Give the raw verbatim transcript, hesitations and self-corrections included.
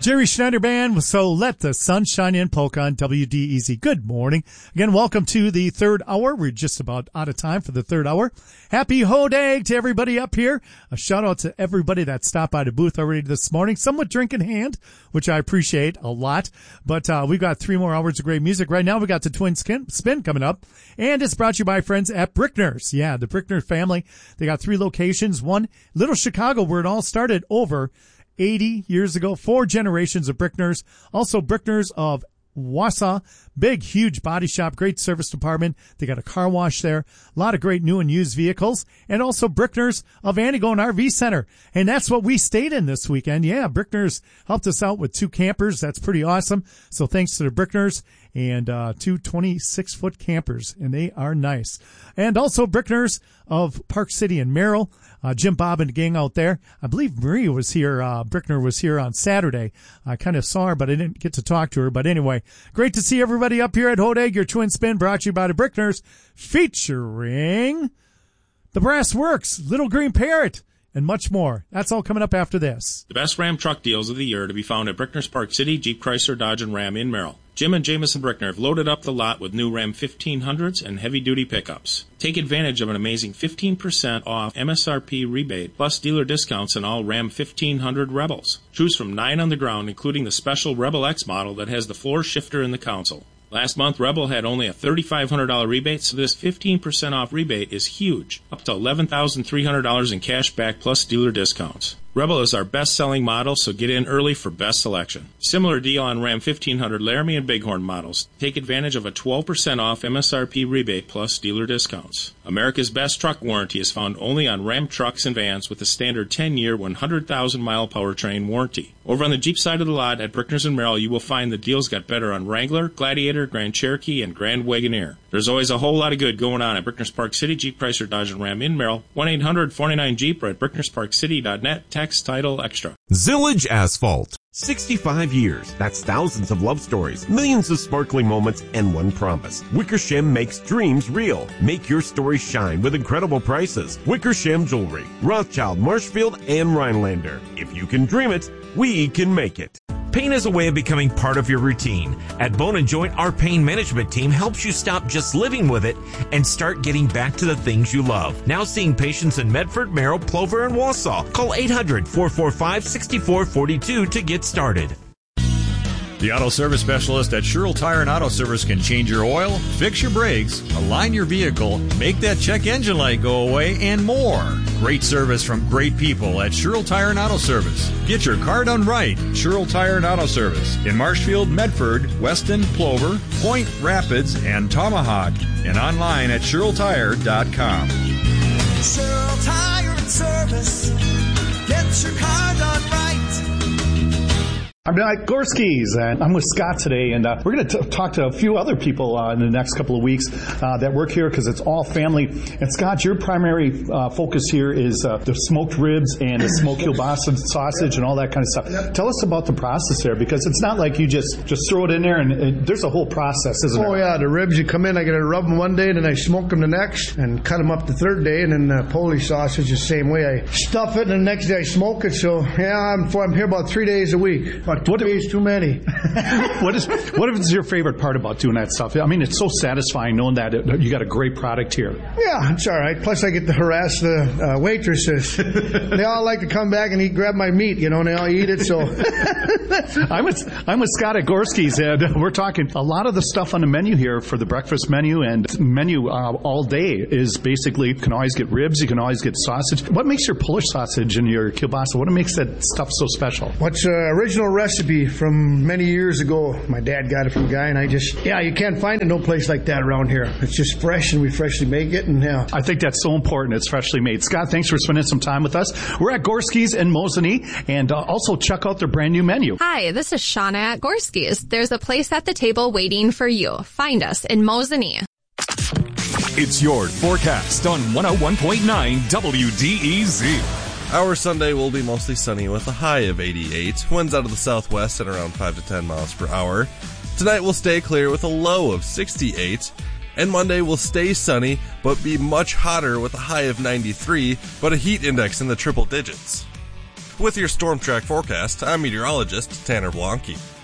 Jerry Schneider Band, so Let the Sun Shine In polka on W D E Z. Good morning. Again, welcome to the third hour. We're just about out of time for the third hour. Happy Hodag to everybody up here. A shout out to everybody that stopped by the booth already this morning. Some with drink in hand, which I appreciate a lot. But uh we've got three more hours of great music. Right now we got the Twin Spin coming up. And it's brought to you by friends at Brickner's. Yeah, the Brickner family. They got three locations. One, Little Chicago, where it all started over eighty years ago, four generations of Brickners. Also Brickners of Wausau, big, huge body shop, great service department. They got a car wash there, a lot of great new and used vehicles, and also Brickners of Antigone R V Center. And that's what we stayed in this weekend. Yeah, Brickners helped us out with two campers. That's pretty awesome. So thanks to the Brickners and uh two twenty-six foot campers, and they are nice. And also Brickners of Park City and Merrill. Uh, Jim Bob and the gang out there. I believe Maria was here, uh, Brickner was here on Saturday. I kind of saw her, but I didn't get to talk to her. But anyway, great to see everybody up here at Hodag, your Twin Spin, brought to you by the Brickners, featuring the Brass Works, Little Green Parrot, and much more. That's all coming up after this. The best Ram truck deals of the year to be found at Brickner's Park City, Jeep, Chrysler, Dodge, and Ram in Merrill. Jim and Jameson Brickner have loaded up the lot with new Ram fifteen hundreds and heavy-duty pickups. Take advantage of an amazing fifteen percent off M S R P rebate plus dealer discounts on all Ram fifteen hundred Rebels. Choose from nine on the ground, including the special Rebel X model that has the floor shifter in the console. Last month, Rebel had only a three thousand five hundred dollars rebate, so this fifteen percent off rebate is huge, up to eleven thousand three hundred dollars in cash back plus dealer discounts. Rebel is our best-selling model, so get in early for best selection. Similar deal on Ram fifteen hundred Laramie and Bighorn models. Take advantage of a twelve percent off M S R P rebate plus dealer discounts. America's best truck warranty is found only on Ram trucks and vans with a standard ten-year, one hundred thousand mile powertrain warranty. Over on the Jeep side of the lot at Brickner's and Merrill, you will find the deals got better on Wrangler, Gladiator, Grand Cherokee, and Grand Wagoneer. There's always a whole lot of good going on at Brickner's Park City, Jeep, Chrysler, Dodge, and Ram in Merrill. one eight hundred four nine nine Jeep or at brickners park city dot net. Text title extra. Zillage Asphalt. sixty-five years. That's thousands of love stories, millions of sparkling moments, and one promise. Wickersham makes dreams real. Make your story shine with incredible prices. Wickersham Jewelry, Rothschild, Marshfield, and Rhinelander. If you can dream it, we can make it. Pain is a way of becoming part of your routine. At Bone and Joint, our pain management team helps you stop just living with it and start getting back to the things you love. Now seeing patients in Medford, Merrill, Plover, and Wausau. Call eight hundred four four five six four four two to get started. The Auto Service Specialist at Sherrill Tire and Auto Service can change your oil, fix your brakes, align your vehicle, make that check engine light go away, and more. Great service from great people at Sherrill Tire and Auto Service. Get your car done right. Sherrill Tire and Auto Service in Marshfield, Medford, Weston, Plover, Point, Rapids, and Tomahawk. And online at Sherrill Tire dot com. Sherrill Tire and Service. Get your car done right. I'm at Gorski's, and I'm with Scott today, and uh, we're going to talk to a few other people uh, in the next couple of weeks uh, that work here because it's all family. And Scott, your primary uh, focus here is uh, the smoked ribs and the smoked kielbasa sausage and all that kind of stuff. Yep. Tell us about the process there, because it's not like you just, just throw it in there, and, and there's a whole process, isn't there? Oh, yeah, the ribs, you come in, I got to rub them one day, then I smoke them the next, and cut them up the third day, and then the Polish sausage the same way. I stuff it, and the next day I smoke it, so, yeah, I'm, I'm here about three days a week. What is too many? what is what is your favorite part about doing that stuff? I mean, it's so satisfying knowing that it, you got a great product here. Yeah, it's all right. Plus, I get to harass the uh, waitresses. They all like to come back and eat, grab my meat, you know, and they all eat it. So I'm with I'm with Scott at Gorski's, and we're talking a lot of the stuff on the menu here for the breakfast menu and menu uh, all day is basically you can always get ribs, you can always get sausage. What makes your Polish sausage and your kielbasa? What makes that stuff so special? What's uh, original recipe from many years ago. My dad got it from a guy, and I just, yeah, you can't find it no place like that around here. It's just fresh, and we freshly make it, and yeah. I think that's so important. It's freshly made. Scott, thanks for spending some time with us. We're at Gorski's in Mosinee, and uh, also check out their brand new menu. Hi, this is Shauna at Gorski's. There's a place at the table waiting for you. Find us in Mosinee. It's your forecast on one oh one point nine W D E Z. Our Sunday will be mostly sunny with a high of eighty-eight. Winds out of the southwest at around five to ten miles per hour. Tonight will stay clear with a low of sixty-eight. And Monday will stay sunny, but be much hotter with a high of ninety-three, but a heat index in the triple digits. With your Storm Track forecast, I'm meteorologist Tanner Blanke.